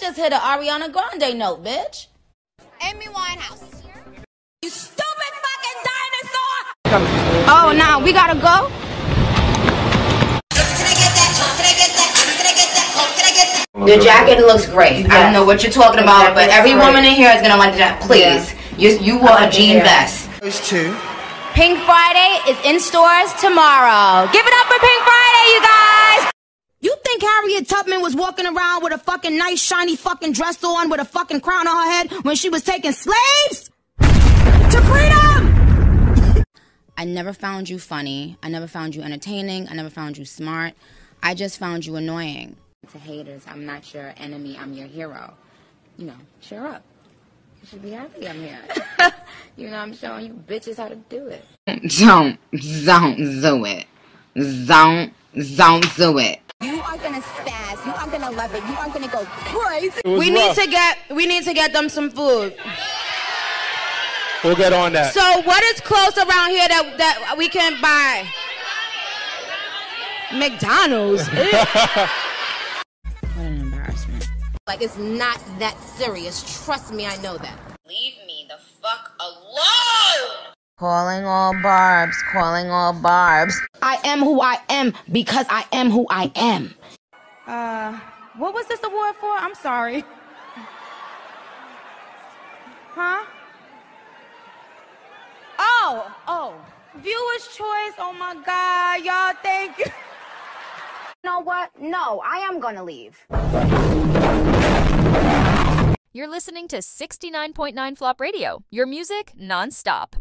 just hit an Ariana Grande note, bitch. Amy Winehouse. You stupid fucking dinosaur! Oh, now we gotta go? The jacket looks great. Yes. I don't know what you're talking about, but every woman in here is gonna like that. Please, you wore a jean vest. Those two. Pink Friday is in stores tomorrow. Give it up for Pink Friday, you guys! You think Harriet Tubman was walking around with a fucking nice, shiny fucking dress on with a fucking crown on her head when she was taking slaves to freedom? I never found you funny. I never found you entertaining. I never found you smart. I just found you annoying. To haters, I'm not your enemy. I'm your hero. You know, cheer up. You should be happy I'm here. You know, I'm showing you bitches how to do it. Don't do it. Don't do it. You are gonna spaz. You are gonna love it. You are gonna go crazy. We need to get them some food. We'll get on that. So what is close around here that we can buy? McDonald's. What an embarrassment. Like, it's not that serious. Trust me, I know that. Leave me the fuck alone! Calling all barbs, calling all barbs. I am who I am because I am who I am. What was this award for? I'm sorry. Huh? Oh. Viewer's choice. Oh my God, y'all, thank you. You know what? No, I am gonna leave. You're listening to 69.9 Flop Radio, your music non-stop.